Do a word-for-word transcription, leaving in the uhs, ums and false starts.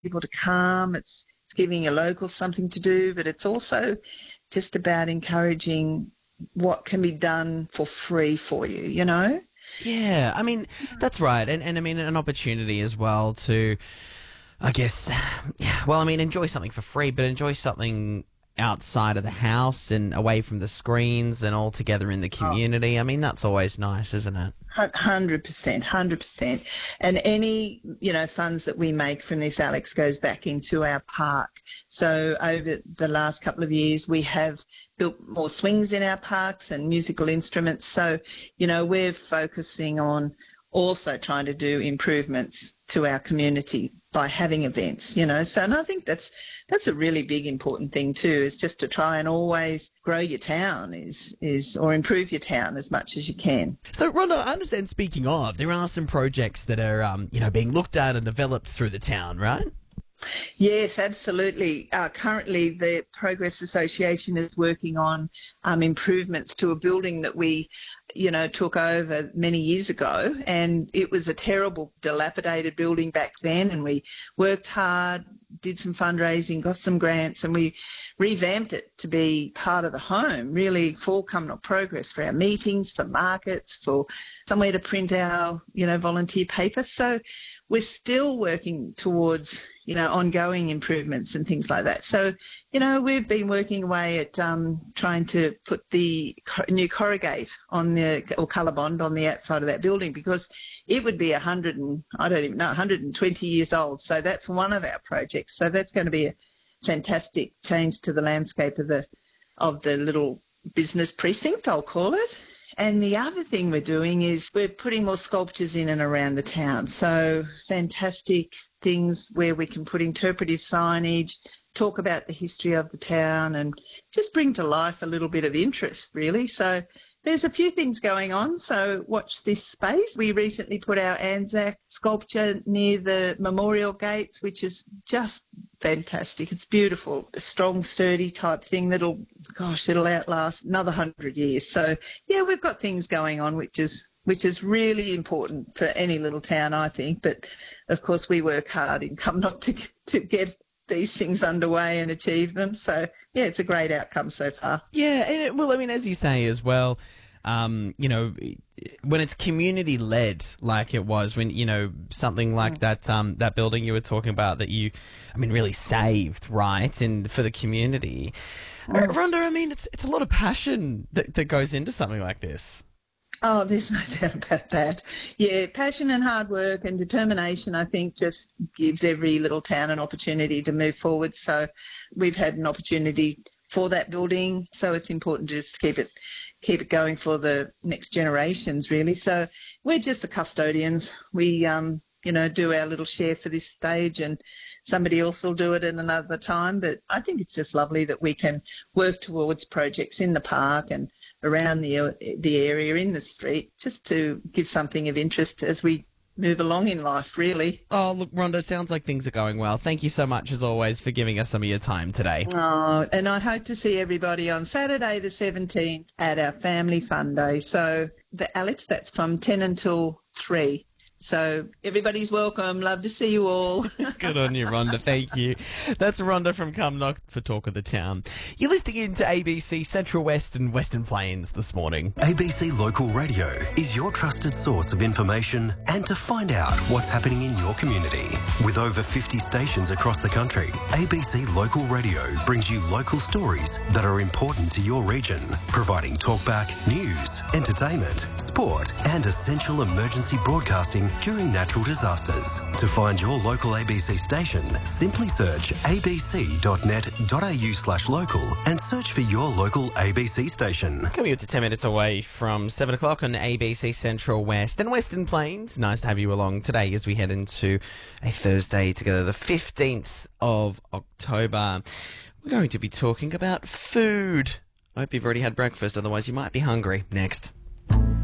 people to come. It's, it's giving your locals something to do, but it's also just about encouraging what can be done for free for you, you know? Yeah, I mean, that's right. And, and I mean, an opportunity as well to, I guess, yeah, well, I mean, enjoy something for free, but enjoy something outside of the house and away from the screens and all together in the community. I mean, that's always nice, isn't it? one hundred percent, one hundred percent. And any, you know, funds that we make from this, Alex, goes back into our park. So over the last couple of years, we have built more swings in our parks and musical instruments. So, you know, we're focusing on also trying to do improvements to our community by having events, you know. So, and I think that's that's a really big important thing too, is just to try and always grow your town is is or improve your town as much as you can. So, Rhonda, I understand, speaking of, there are some projects that are, um, you know, being looked at and developed through the town, right? Yes, absolutely. Uh, currently, the Progress Association is working on um, improvements to a building that we, you know, took over many years ago, and it was a terrible, dilapidated building back then, and we worked hard, did some fundraising, got some grants, and we revamped it to be part of the home, really, for Cumnock Progress, for our meetings, for markets, for somewhere to print our, you know, volunteer paper. So we're still working towards, you know, ongoing improvements and things like that. So, you know, we've been working away at um, trying to put the new corrugate on the, or colour bond on the outside of that building, because it would be a hundred and, I don't even know, one hundred twenty years old. So that's one of our projects. So that's going to be a fantastic change to the landscape of the, of the little business precinct, I'll call it. And the other thing we're doing is we're putting more sculptures in and around the town. So fantastic things where we can put interpretive signage, talk about the history of the town, and just bring to life a little bit of interest, really. So there's a few things going on, so watch this space. We recently put our Anzac sculpture near the memorial gates, which is just fantastic. It's beautiful, a strong, sturdy type thing that'll, gosh, it'll outlast another hundred years. So, yeah, we've got things going on, which is which is really important for any little town, I think. But, of course, we work hard in Cumnock to, to get these things underway and achieve them. So, yeah, it's a great outcome so far. Yeah, and it, well, I mean, as you say as well, um, you know, when it's community-led, like it was when, you know, something like mm. that um, that building you were talking about that you, I mean, really saved, right, and for the community. Mm. Uh, Rhonda, I mean, it's it's a lot of passion that, that goes into something like this. Oh, there's no doubt about that. Yeah, passion and hard work and determination, I think, just gives every little town an opportunity to move forward. So we've had an opportunity for that building, so it's important to just keep it keep it going for the next generations, really. So we're just the custodians. We, um, you know, do our little share for this stage, and somebody else will do it at another time. But I think it's just lovely that we can work towards projects in the park and around the the area, in the street, just to give something of interest as we move along in life, really. Oh, look, Rhonda, sounds like things are going well. Thank you so much, as always, for giving us some of your time today. Oh, and I hope to see everybody on Saturday the seventeenth at our Family Fun Day. So, the, Alex, that's from ten until three. So everybody's welcome. Love to see you all. Good on you, Rhonda. Thank you. That's Rhonda from Cumnock for Talk of the Town. You're listening in to A B C Central West and Western Plains this morning. A B C Local Radio is your trusted source of information and to find out what's happening in your community. With over fifty stations across the country, A B C Local Radio brings you local stories that are important to your region, providing talkback, news, entertainment, sport and essential emergency broadcasting during natural disasters. To find your local A B C station, simply search abc.net.au slash local and search for your local A B C station. Coming up to ten minutes away from seven o'clock on A B C Central West and Western Plains. Nice to have you along today as we head into a Thursday together, the fifteenth of October. We're going to be talking about food. I hope you've already had breakfast, otherwise you might be hungry. Next.